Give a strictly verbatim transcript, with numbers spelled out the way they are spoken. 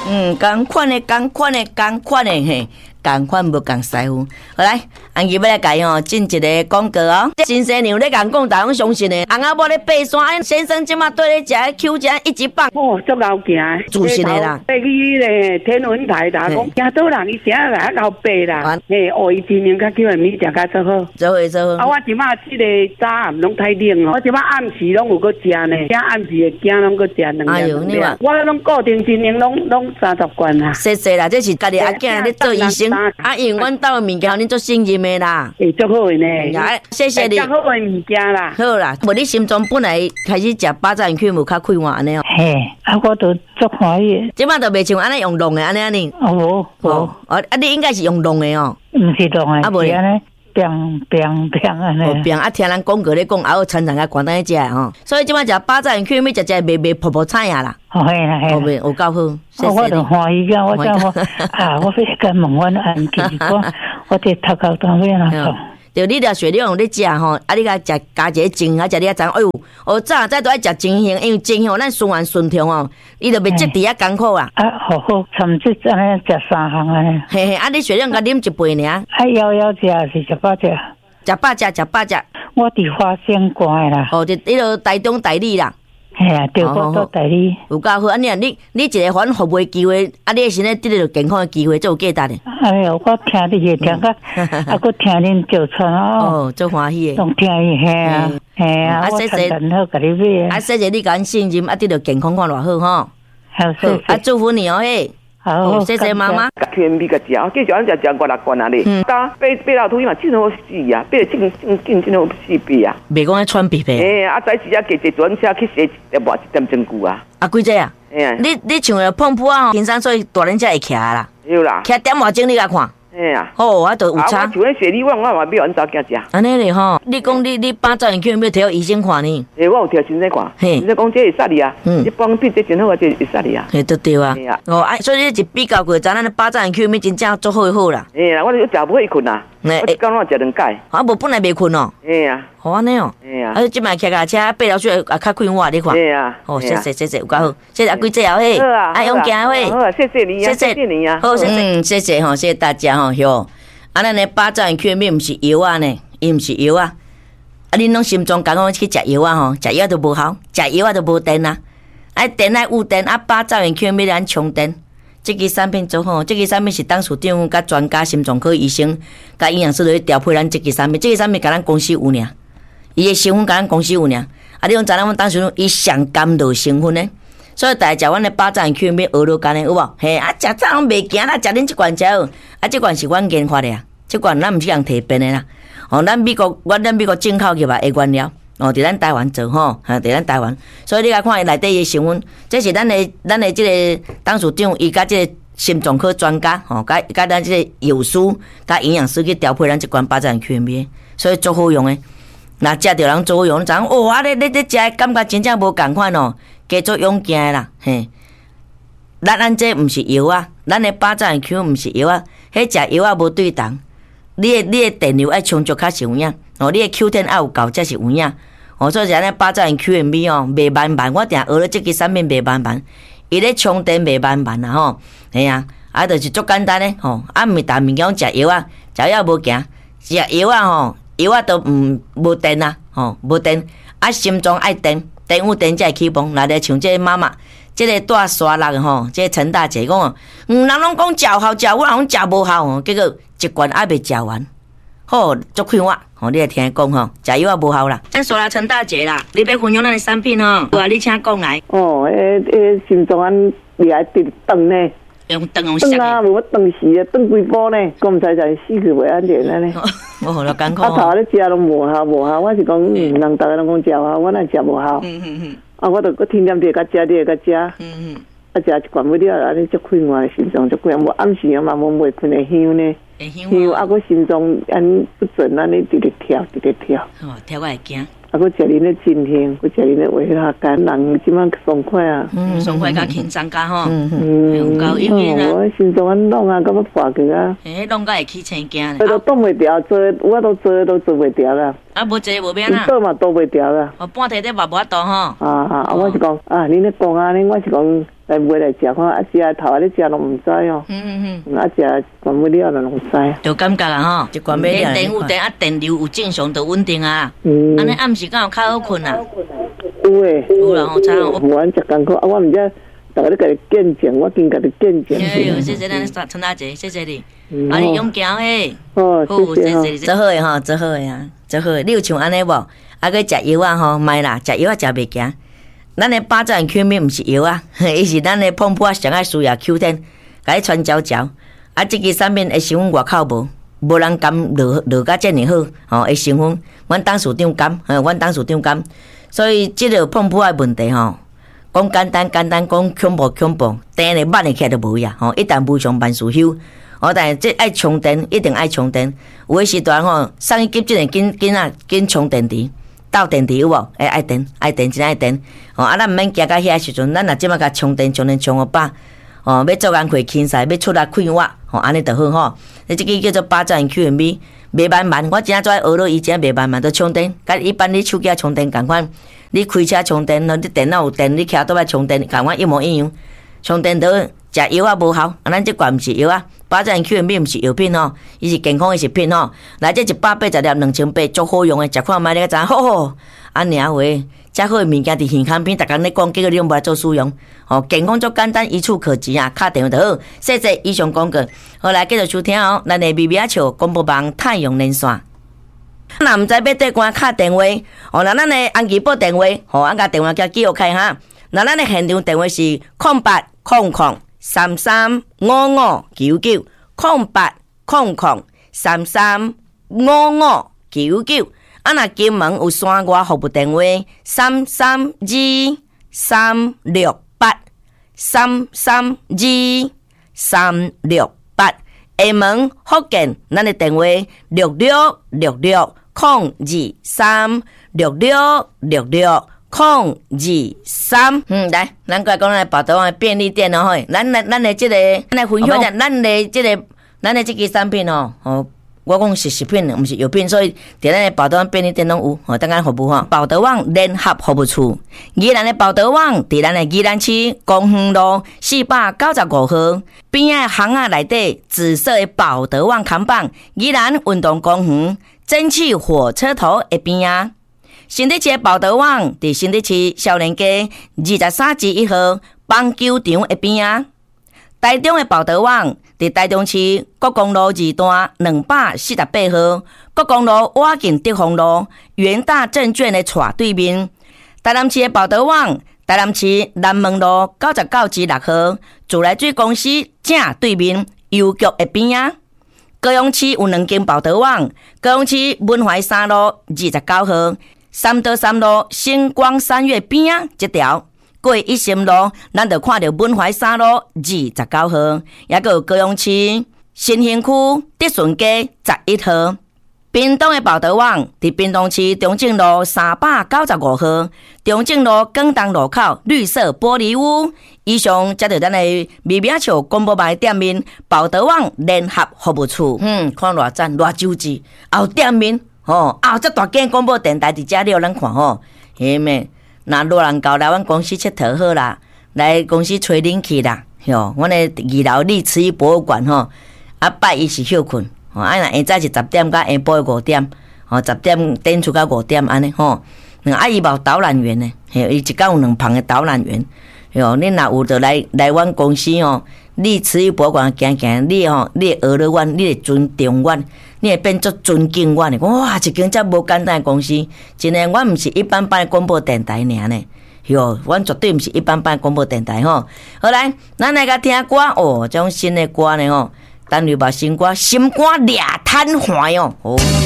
嗯，同款的，同款的，同款的嘿。同款无共师傅，好来，安吉要来甲伊吼进一个广告哦。新生娘咧共讲，大家相信的，翁仔某咧爬山，先生即马对咧食 Q 汁一级棒。 哦，足够行， 自信的啦。 第二咧，天文台打讲，惊倒人伊啥来够爬啦。嘿，哦，伊今年甲叫人米食甲做好， 做伙做好。 啊，我即马即个早暗拢太冷哦，我即马暗时拢有搁食呢，惊暗时的惊拢搁食两两。哎呦，你话，我拢固定今年拢拢三十罐啦。 谢谢啦，这是家己阿囝咧做医生。啊，因为阮兜的物件，恁做信任的啦， 会足好的呢。 谢谢你。 足好的物件啦。 好啦，无你心中本来开始食巴掌圈无较快活安尼哦。 嘿，啊，我都足欢喜。 即摆都袂像安尼用弄的安尼安尼。 哦无无。 哦，啊，你应该是用弄的哦。 毋是弄的。啊，无安尼。变变变安尼。 哦，变啊！听人广告咧讲，还有常常甲关单食吼。所以即摆食巴掌圈，要食食卖卖泡泡菜啊啦。 哦，系啦系啦， 有够好，谢谢你。 我就欢喜个，我讲我啊，我非甲问阮安琪，我我伫头壳单位啦讲。 就你了血量你食吼，啊你甲食加一个精，啊食你啊知，哎呦，哦早早都爱食精型，因为精型咱循环顺畅哦，伊就袂积伫遐艰苦啊。啊， 好好，甚至安尼食三项安尼。 嘿嘿，啊你血量甲啉一杯尔。 啊，枵枵食是食饱食。 食饱食，食饱食。 我伫花仙关啦。 哦，伫迄落台中台里啦。 嘿啊，对，我做代理， 有够好。安尼啊，你你一个反服务机会，啊，你身体得到健康的机会，就有价值的。 哎呦，我听你个听个，啊，我听恁叫传哦， 哦，做欢喜的， 拢听伊嘿啊，嘿啊， 啊，谢谢， 好甲你买啊，谢谢你甲信任，啊，得到健康看偌好吼。 好，谢谢， 啊，祝福你哦嘿。好，谢谢妈妈。 天米个食，继续咱食食五六罐啊咧。搭爬爬楼梯嘛，真好死啊！爬真真真真好死逼啊！ 袂讲咧喘皮皮。 哎，啊，早时啊，加坐转车去洗一点半一点钟久啊。 啊，几只啊？哎呀，你你像个碰破啊，平常所以大人才会徛啦。 有啦。徛点外钟你来看。哎呀， 哦，我都有差。 啊，我像咧雪梨湾，我嘛要按早行食。 安尼咧吼，你讲你你巴掌去有没有摕医生看呢？ 诶，我有摕先生看，先生讲这会杀你啊，你帮比这真好啊，这会杀你啊。 嘿，都对啊。哦，啊，所以你一比较过，知咱的巴掌去有没有真正做好好啦？ 哎呀，我就食不会困啊，我一工我食两盖。 啊，无本来袂困哦。 哎呀， 好安尼哦。哎呀，啊，即摆骑架车爬了水啊，较快活你看。哎呀，哦，谢谢谢谢，有够好，谢谢阿贵姐哦嘿。 好啊， 啊，用行嘿。 好啊，谢谢你啊，谢谢你啊。 好，谢谢，嗯，谢谢吼，谢谢大家吼，哟。啊，咱的巴掌去面毋是药啊呢，伊毋是药啊。啊，恁拢心中讲讲去食药啊吼，食药都无效，食药啊都无电啊。啊，电爱有电啊，巴掌去面咱充电。这个产品做好，这个产品是董事长甲专家心脏科医生甲营养师来调配咱这个产品，这个产品甲咱公司有呢，伊的成分甲咱公司有呢。啊，你讲知影阮董事长伊上甘露成分呢？所以大家食阮的巴掌去面鹅肉干的有无？嘿，啊，食早拢袂行啦，食恁即罐才好。啊，即罐是阮研发的啊，即罐咱毋是人摕便的啦。哦，咱美国，阮咱美国进口入来的原料，哦，伫咱台湾做吼，哈，伫咱台湾。所以你来看伊内底的成分，这是咱的咱的即个董事长，伊甲即个心脏科专家，吼，甲甲咱即个药师、甲营养师去调配咱即罐巴掌去面，所以足好用的。若食着人做好用，咱哦，啊，你你你食的感觉真正无共款哦。加做用行的啦，嘿，咱咱这毋是药啊，咱的巴掌 Q 毋是药啊，迄食药啊无对同。你的你的电流爱充足较是有影，哦，你的 Q 点爱有够才是有影。哦，所以咱巴掌 Q 的米哦，卖万万，我定学了这个产品卖万万，伊咧充电卖万万啊吼，嘿啊，啊，就是足简单咧，吼，啊，毋是逐物件食药啊，食药无行，食药啊吼，药啊都毋无电啊，吼，无电，啊，心脏爱电。电有电才会起蹦，来咧像这个妈妈，这个带沙拉的吼，这个陈大姐讲，嗯，人拢讲食好食，我人讲食无效哦，结果一罐还未食完，好，足快活，吼，你来听讲吼，食药也无效啦。咱沙拉陈大姐啦，你要分享咱的产品吼，好啊，你请讲来。 哦，诶诶，心脏安厉害直断呢。 用断用啥？ 断啊，无断时啊，断几波呢？我毋知在死去袂安全安尼。 我好了艰苦。 啊，头咧食拢无效无效，我是讲，嗯，人逐个拢讲食效，我哪食无效？嗯嗯嗯。啊，我著搁天天地甲食，你会甲食。嗯嗯。啊，食一罐不了，安尼足快活，心脏足快活。无暗时啊嘛，无袂喷会香呢。会香。香啊，搁心脏安不准，安尼直直跳，直直跳。 哦，跳我会惊。 啊，佮食恁的真香，佮食恁的话啦，感人即摆爽快啊！ 嗯，爽快甲轻松甲吼，嗯嗯，有够有瘾啊！ 我心脏安弄啊，佮要破去啊！ 嘿，弄甲会起青惊咧。 我都挡袂掉，做我都做都做袂掉啦。 啊，无做无变啦。 倒嘛倒袂掉啦。 哦，半摕得嘛无法度吼。 啊啊！我是讲啊，恁咧讲啊，恁我是讲来买来食看，啊食头啊，你食拢毋知哦。嗯嗯嗯。啊食管不了了，拢知。 就感觉啊吼，就管不了。电有电啊，电流有正常就稳定啊。嗯。安尼暗时敢有较好困啊？ 有诶。 有啦，好差哦。 我食艰苦，啊我毋知。大家咧甲你见证，我今甲你见证。 哎呦，谢谢咱陈大姐，谢谢你。啊，你勇强诶。 哦，谢谢。 真好诶吼，真好诶啊，真好诶。你有像安尼无？啊，去食药啊吼，莫啦，食药啊食袂行。咱诶八爪 Q 面毋是药啊，伊是咱诶碰破上爱需要 Q ten，甲伊传嚼嚼。啊，即个产品诶成分外口无，无人敢落落甲遮尔好，吼，诶成分，阮董事长敢，吼，阮董事长敢。所以即个碰破诶问题吼。讲简单简单，讲恐怖恐怖，电咧慢咧起来就无呀吼！一旦无上万事休，哦，但是这爱充电，一定爱充电。有诶时段吼，上一级即个紧紧啊紧充电池，倒电池有无？诶，爱电爱电真爱电。哦，啊，咱毋免行到遐时阵，咱若即马甲充电充电充互饱，哦，要做工课轻晒，要出来开挖，吼，安尼就好吼。你即个叫做八爪 Q M B， 袂慢慢，我真仔跩学落以前袂慢慢都充电，甲一般你手机充电共款。你开车充电，你电脑有电，你徛倒来充电，共阮一模一样。充电倒食药啊无效，啊咱即罐毋是药啊，八爪 Q M B 毋是药品吼，伊是健康诶食品吼。来这一百八十粒两千八，足好用诶，食看卖你个知好好。安尔话，遮好诶物件伫现康片，逐工咧讲，结果你拢无来做使用。吼，健康足简单，一触可及啊！敲电话就好。谢谢以上广告，好来继续收听哦。咱诶微微笑广播网太阳连线。若毋知要对官敲电话，哦，那咱的安吉报电话，吼，俺甲电话叫记录开哈。那咱的现场电话是空八空空三三五五九九，空八空空三三五五九九。啊，若金门有山外服务电话三三二三六八三三二三六八。厦门福建，咱的电话六六六六空二三六六六六空二三。嗯，来，咱过来讲咱宝德旺的便利店哦，吼，咱来咱的这个，咱来分享，咱的这个，咱的这个产品哦，哦。我讲是食品，毋是药品，所以伫咱的宝德旺便利店拢有，吼，等下服务吼。宝德旺联合服务处，宜兰的宝德旺伫咱的宜兰区公园路四百九十五号边仔巷仔内底紫色的宝德旺看板，宜兰运动公园蒸汽火车头的边仔。新竹市的宝德旺伫新竹市少年街二十三至一号棒球场的边仔。台中的宝德旺伫台中市国公路二段两百四十八号，国公路瓦近德丰路元大证券的斜对面。台南市的宝德旺，台南市南门路九十九至六号，自来水公司正对面邮局的边仔。高雄市有两间宝德旺，高雄市文怀三路二十九号，三德三路星光三月边仔一条。过一心路，咱就看到文怀三路二十九号，也个有高雄市新兴区德顺街十一号。屏东的宝德旺伫屏东市中正路三百九十五号，中正路广东路口绿色玻璃屋。以上接着咱的微微笑广播牌店面宝德旺联合服务处。嗯，看偌赞偌周至，后店面吼，后这大间广播电台伫遮了，咱看吼，嘿咩？那路人到来阮公司佚佗好啦，来公司吹冷气啦，吼，阮的二楼丽池博物馆吼，啊拜一是休困，吼，啊若下早是十点到下晡五点，吼，十点等出到五点安尼吼，啊伊嘛有导览员呢，嘿，伊一工有两旁的导览员，吼，恁若有着来来阮公司吼，丽池博物馆行行，你吼，你会学了阮，你会尊重阮。你会变作尊敬我呢？哇，一间遮无简单的公司，真诶，我毋是一般般的广播电台尔呢。哟，阮绝对毋是一般般的广播电台吼。好来，咱来甲听歌哦，种新的歌呢吼，等于把新歌，心肝掠瘫痪哦。哦